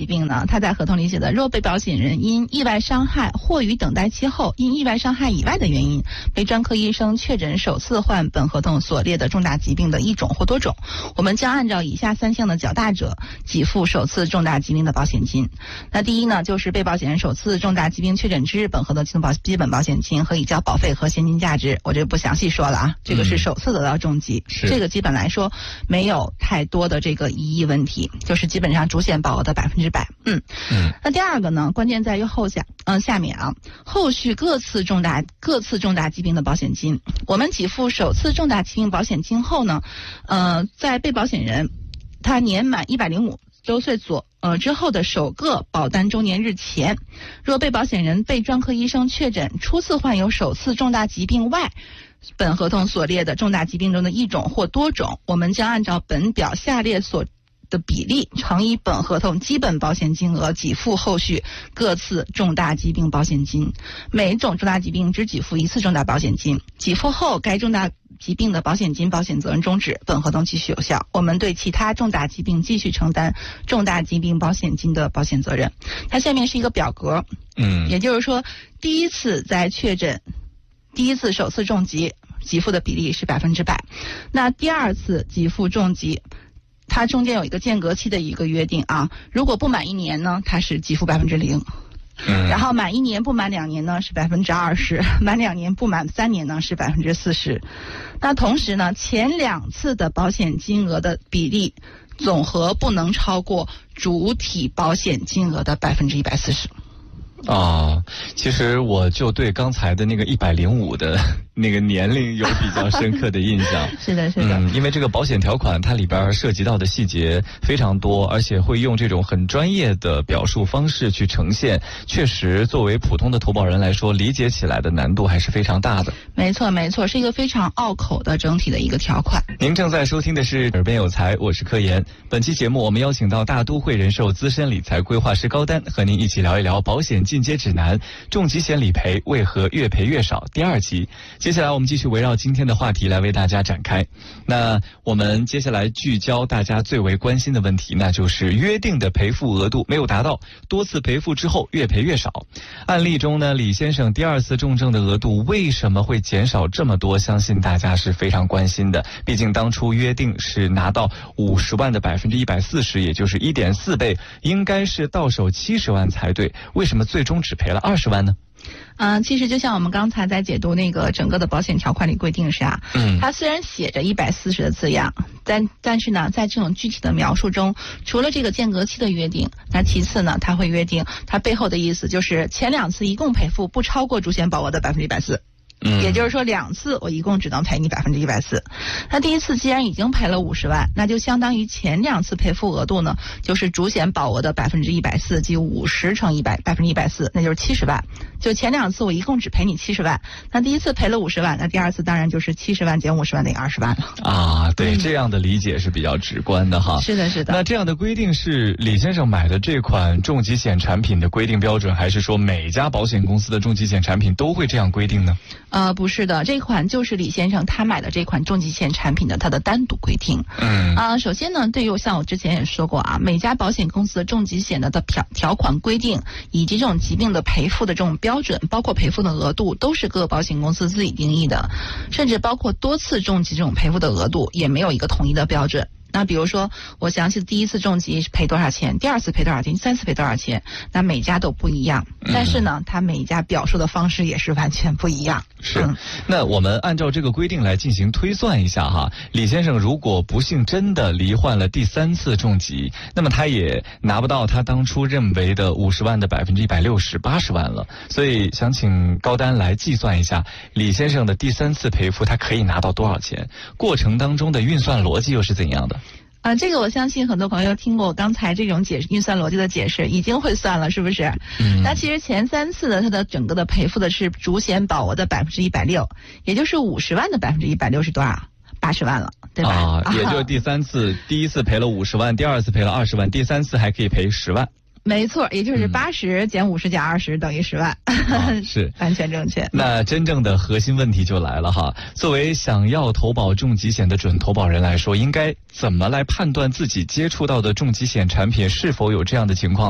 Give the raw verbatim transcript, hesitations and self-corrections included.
疾病呢，它在合同里写的，若被保险人因意外伤害或于等待期后因意外伤害以外的原因，被专科医生确诊首次患本合同所列的重大疾病的一种或多种，我们将按照以下三项的较大者给付首次重大疾病的保险金。那第一呢，就是被保险人首次重大疾病确诊之日本合同基本保基本保险金和已交保费和现金价值，我这不详细说了啊，这个是首次得到重疾，嗯、这个基本来说没有太多的这个疑义问题，就是基本上主险保额的百分之百。嗯嗯。那第二个呢，关键在于后下嗯、呃、下面啊，后续各次重大各次重大疾病的保险金，我们给付首次重大疾病保险金后呢，呃，在被保险人他年满一百零五周岁左呃之后的首个保单周年日前，若被保险人被专科医生确诊初次患有首次重大疾病外本合同所列的重大疾病中的一种或多种，我们将按照本表下列所的比例乘以本合同基本保险金额给付后续各次重大疾病保险金，每种重大疾病只给付一次重大保险金，给付后该重大疾病的保险金保险责任终止，本合同继续有效，我们对其他重大疾病继续承担重大疾病保险金的保险责任。它下面是一个表格，嗯，也就是说第一次在确诊第一次首次重疾给付的比例是百分之百，那第二次给付重疾它中间有一个间隔期的一个约定啊，如果不满一年呢，它是给付百分之零，然后满一年不满两年呢是百分之二十，满两年不满三年呢是百分之四十。那同时呢，前两次的保险金额的比例总和不能超过主体保险金额的百分之一百四十。 啊，其实我就对刚才的那个一百零五的那个年龄有比较深刻的印象。 是的，是的。 嗯，因为这个保险条款它里边涉及到的细节非常多，而且会用这种很专业的表述方式去呈现，确实作为普通的投保人来说，理解起来的难度还是非常大的。 没错，没错，是一个非常拗口的整体的一个条款。 您正在收听的是耳边有财，我是柯岩。本期节目我们邀请到大都会人寿资深理财规划师高丹，和您一起聊一聊保险进阶指南，重疾险理赔为何越赔越少第二集。接下来我们继续围绕今天的话题来为大家展开。那我们接下来聚焦大家最为关心的问题，那就是约定的赔付额度没有达到，多次赔付之后越赔越少。案例中呢，李先生第二次重症的额度为什么会减少这么多，相信大家是非常关心的。毕竟当初约定是拿到五十万的百分之一百四十，也就是一点四倍，应该是到手七十万才对，为什么最终只赔了二十万呢？ 嗯、呃，其实就像我们刚才在解读那个整个的保险条款里规定是啊，嗯，它虽然写着一百四十的字样，但但是呢，在这种具体的描述中，除了这个间隔期的约定，那其次呢，它会约定它背后的意思就是前两次一共赔付不超过主险保额的百分之一百四。嗯，也就是说两次我一共只能赔你百分之一百四。那第一次既然已经赔了五十万，那就相当于前两次赔付额度呢，就是主险保额的百分之一百四，即五十乘一百百分之一百四，那就是七十万。就前两次我一共只赔你七十万，那第一次赔了五十万，那第二次当然就是七十万减五十万等于二十万了。 啊，对、嗯，这样的理解是比较直观的哈。 是的，是的。 那这样的规定是李先生买的这款重疾险产品的规定标准，还是说每家保险公司的重疾险产品都会这样规定呢？ 呃，不是的，这款就是李先生他买的这款重疾险产品的它的单独规定。嗯啊、呃，首先呢，对于像我之前也说过啊，每家保险公司的重疾险的的条条款规定以及这种疾病的赔付的这种标准，包括赔付的额度，都是各个保险公司自己定义的，甚至包括多次重疾这种赔付的额度也没有一个统一的标准。那比如说我详细的第一次重疾赔多少钱，第二次赔多少钱，第三次赔多少钱，那每家都不一样，但是呢，它每一家表述的方式也是完全不一样。 是、嗯、那我们按照这个规定来进行推算一下哈，李先生如果不幸真的罹患了第三次重疾，那么他也拿不到他当初认为的五十万的百分之一百六十八十万了，所以想请高丹来计算一下李先生的第三次赔付他可以拿到多少钱，过程当中的运算逻辑又是怎样的？ 啊、呃，这个我相信很多朋友听过我刚才这种解释运算逻辑的解释，已经会算了，是不是？嗯。那其实前三次的它的整个的赔付的是主险保额的百分之一百六，也就是五十万的百分之一百六是多少？八十万了，对吧？ 啊，也就是第三次，第一次赔了五十万，第二次赔了二十万，第三次还可以赔十万。 没错，也就是八十减五十减二十等于十万，啊、 是完全正确。 那真正的核心问题就来了哈，作为想要投保重疾险的准投保人来说，应该怎么来判断自己接触到的重疾险产品是否有这样的情况？